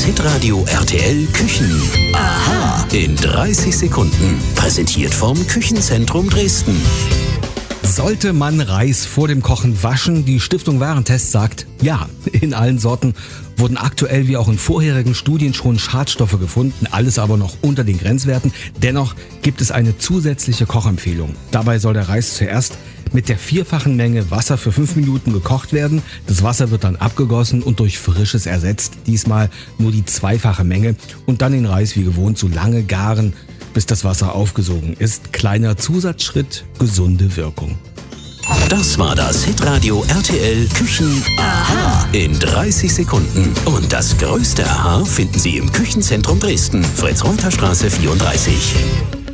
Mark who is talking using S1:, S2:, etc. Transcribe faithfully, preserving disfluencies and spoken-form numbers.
S1: Hitradio R T L Küchen. Aha! In dreißig Sekunden. Präsentiert vom Küchenzentrum Dresden.
S2: Sollte man Reis vor dem Kochen waschen? Die Stiftung Warentest sagt ja. In allen Sorten wurden aktuell wie auch in vorherigen Studien schon Schadstoffe gefunden, alles aber noch unter den Grenzwerten. Dennoch gibt es eine zusätzliche Kochempfehlung. Dabei soll der Reis zuerst mit der vierfachen Menge Wasser für fünf Minuten gekocht werden. Das Wasser wird dann abgegossen und durch frisches ersetzt. Diesmal nur die zweifache Menge und dann den Reis wie gewohnt so lange garen, bis das Wasser aufgesogen ist. Kleiner Zusatzschritt, gesunde Wirkung.
S1: Das war das Hitradio R T L Küchen Aha in dreißig Sekunden. Und das größte Aha finden Sie im Küchenzentrum Dresden, Fritz-Reuter-Straße vierunddreißig.